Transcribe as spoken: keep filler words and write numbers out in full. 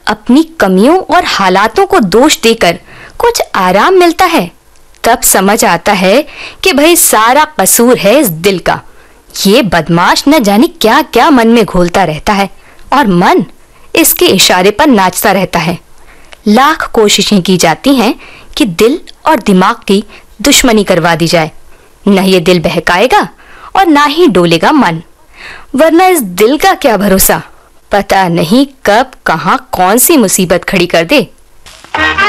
अपनी कमियों और हालातों को दोष देकर कुछ आराम मिलता है, तब समझ आता है कि भाई सारा कसूर है इस दिल का। ये बदमाश न जाने क्या क्या मन में घोलता रहता है और मन इसके इशारे पर नाचता रहता है। लाख कोशिशें की जाती हैं कि दिल और दिमाग की दुश्मनी करवा दी जाए। न ये दिल बहकाएगा और ना ही डोलेगा मन, वरना इस दिल का क्या भरोसा, पता नहीं कब कहां कौन सी मुसीबत खड़ी कर दे।